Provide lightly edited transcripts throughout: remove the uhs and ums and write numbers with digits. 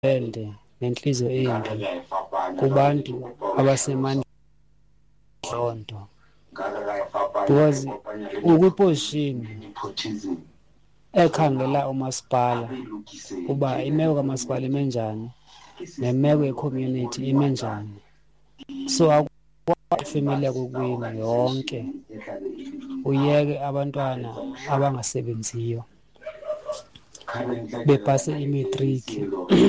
ende nenhliziyo embi kubantu abasemandleni lonto, because ukwiposition ekhangela umasipala uba imeko kamasipala ime njani nemeko ye-community ime njani. So akukwazi ifemeli yakokwenu yonke uyeke abantwana abangasebenziyo bepase imetriki.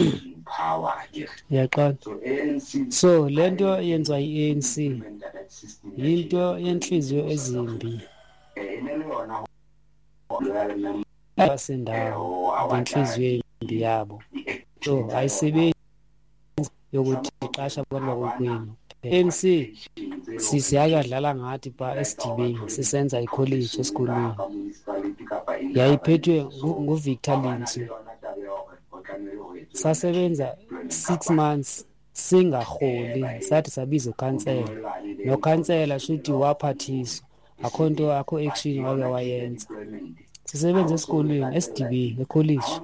Yaqala. So lento yenziwa yi-ANC yinto yenhliziyo ezimbi abasendawo ngenhliziyo embi yabo. So ayisebenzi yokuthi iqasha abantu bakokwenu. ANC siyakadlala ngathi pha esidibeni sisenza ikholeji esikolweni yayiphethwe nguVictor Lindsay. Sasebenza 6 months singaholi, sathi sabiza ukhansela nokhansela shuthi waphathiswa akho nto akho action wake wayenza. Sisebenza esikolweni esidibeni ekholeji.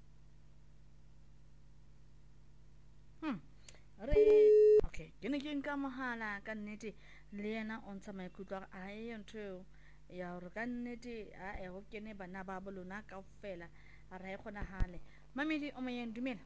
Okay, ke ne ke nka mohala ka nnete le yena o ntsha maikutlo a e ntho ya hore ka nnete a go kene bana ba bolona kaofela a ra e kgonahale. Mamedi o moyeng dumela.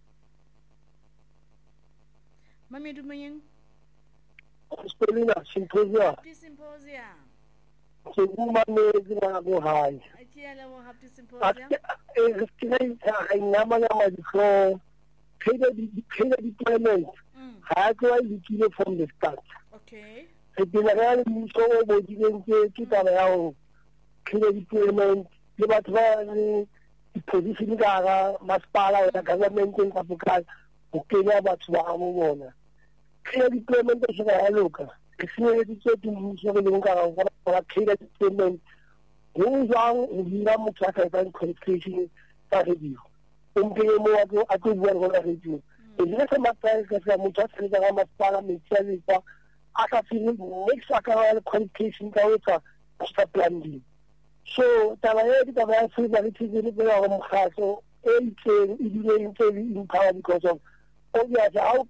Mamedi moyeng Stelina Symposium. Symposium. Sibuma mezi na go hai. Akiyala wo happy symposium. I nama dikho khela deployment. Ha tlo ikile from the start. Okay. E dinagale mmuso o bodileng ke taba ya ho khela deployment le batho ba le position ka ga masipala ya government in Africa o kenya batho ba amo bona. Khela deployment e se ya loka. Ke se di tse mmuso le nka ga khela deployment. Go jang o dira motho a ka ba qualification tsa radio. Umphe mo a tlo bua go la radio. Le se matsaya ka sa motho a se ga masipala metsalisa a ka feel next aka qualification ka etsa master plan B. So taba e di taba ya se ba le tsile le ya go mkhaso e itseng e dile ntse in power because of obviously how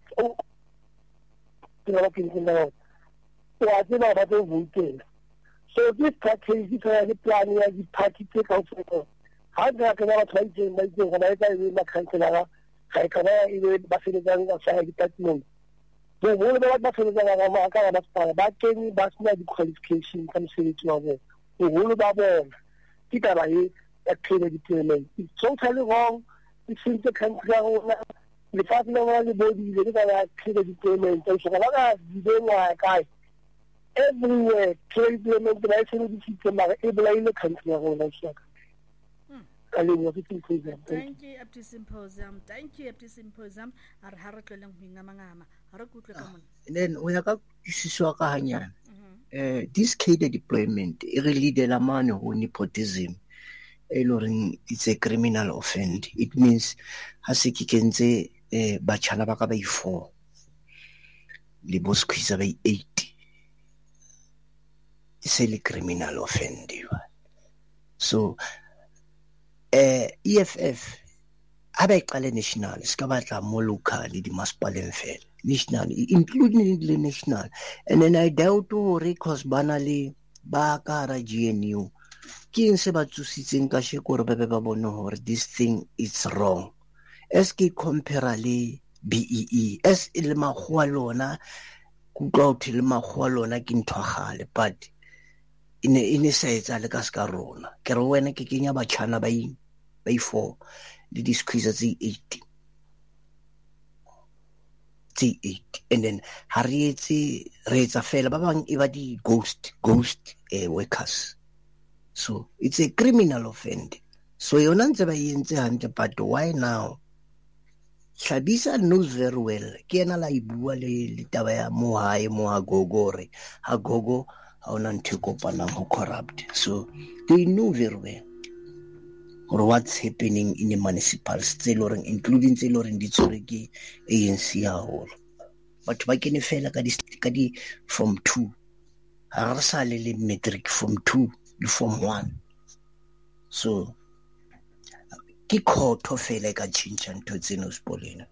the working in the wa tseba ba tlo vote. So this package is a plan ya di party take out for ha ga ka ba tshwai tseng ba tseng ga ba e ba councilor ga ka ba e ba se le ga sa department. So mo ba ba se le ga ma ka ba keni ba sna di qualification ka mosebetsi wa bona. O ba bona ke taba e ya clear deployment. It's totally wrong. It's in the country le fa le body le ba clear deployment. So ga ba di bona kai everywhere clear deployment ba se le di sistema e bla ile country ya rona shaka. Thank you up to symposium. Thank you up to symposium. Ar ha re tloleng ho ingamangama. Ha re kutlwe ka mona. Then o ya ka siswa ka hanyane. This cadre deployment e re leader mane ho nepotism. It's a criminal offense. It means ha se ke kentse batjhana ba ka ba i4 le boskhwisa ba i8 it's a criminal offense. So EFF ha ba iqale national ska batla mo local di masipaleng fela national including the national, and then I doubt hore cause bana le ba ka ra GNU ke eng se ba tsusitseng ka sheko re ba bone hore this thing is wrong. Eske compare le BEE as ile magwa lona kutlwa o thile magwa lona ke nthwagale but ine sa etsa le ka ska rona ke re wena ke kenya batjhana ba i4 le di squeeze tse 8 and then ha re etsa fela ba bang e ba di ghost workers. So it's a criminal offense. So yona ntse ba yentse hantle but why now? Hlabisa knows very well ke ena la ibua le taba ya mo hae mo agogore agogo ha ona ntho kopana ho corrupt. So they know very well or what's happening in the municipalities including tse loreng di tshwere ke ANC haholo. Batho ba kene fela ka di form 2 ha re sa le matric form 2 le form 1. So ke ke khotho fela e ka tšhintšha ntho tseno sepolina